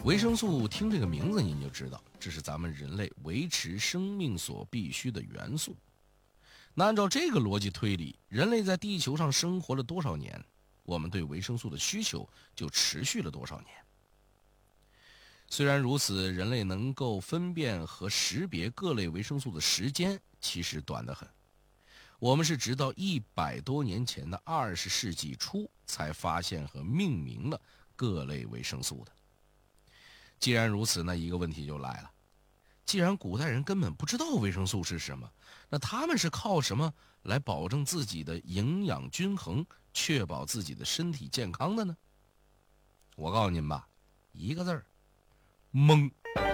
维生素听这个名字您就知道，这是咱们人类维持生命所必须的元素。那按照这个逻辑推理，人类在地球上生活了多少年，我们对维生素的需求就持续了多少年。虽然如此，人类能够分辨和识别各类维生素的时间其实短得很。我们是直到100多年前的20世纪初才发现和命名了各类维生素的。既然如此，那一个问题就来了，既然古代人根本不知道维生素是什么，那他们是靠什么来保证自己的营养均衡，确保自己的身体健康的呢？我告诉您吧，一个字儿，懵。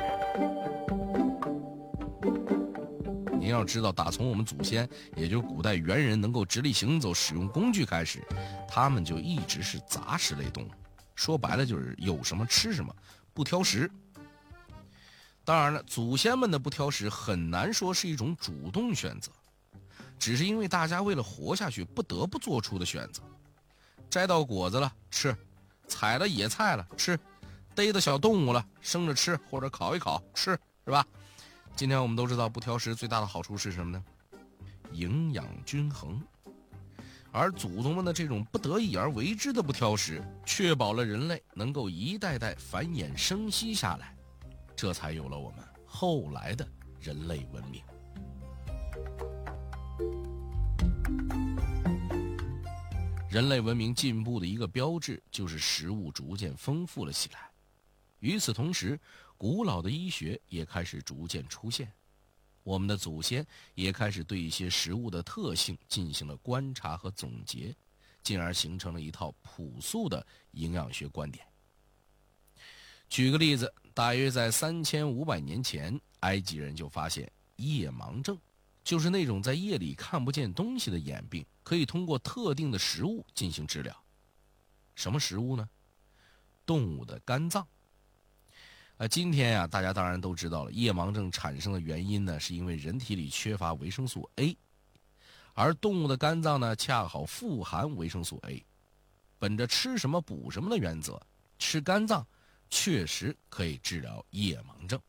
您要知道，打从我们祖先，也就是古代猿人能够直立行走使用工具开始，他们就一直是杂食类动物，说白了就是有什么吃什么，不挑食。当然了，祖先们的不挑食很难说是一种主动选择，只是因为大家为了活下去不得不做出的选择。摘到果子了吃，采了野菜了吃，逮到小动物了生着吃或者烤一烤吃，是吧？今天我们都知道不挑食最大的好处是什么呢？营养均衡。而祖宗们的这种不得已而为之的不挑食，确保了人类能够一代代繁衍生息下来，这才有了我们后来的人类文明。人类文明进步的一个标志就是食物逐渐丰富了起来。与此同时，古老的医学也开始逐渐出现，我们的祖先也开始对一些食物的特性进行了观察和总结，进而形成了一套朴素的营养学观点。举个例子，大约在3500年前，埃及人就发现夜盲症，就是那种在夜里看不见东西的眼病，可以通过特定的食物进行治疗。什么食物呢？动物的肝脏。今天啊，大家当然都知道了，夜盲症产生的原因呢，是因为人体里缺乏维生素 A， 而动物的肝脏呢，恰好富含维生素 A。本着吃什么补什么的原则，吃肝脏确实可以治疗夜盲症。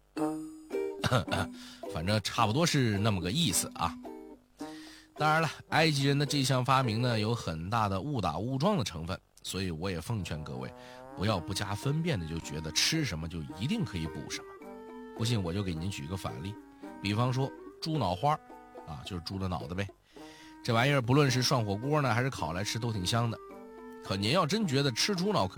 反正差不多是那么个意思啊。当然了，埃及人的这项发明呢，有很大的误打误撞的成分，所以我也奉劝各位，不要不加分辨的就觉得吃什么就一定可以补什么。不信我就给您举个反例，比方说猪脑花啊，就是猪的脑子呗。这玩意儿不论是涮火锅呢，还是烤来吃都挺香的。可您要真觉得吃猪脑可以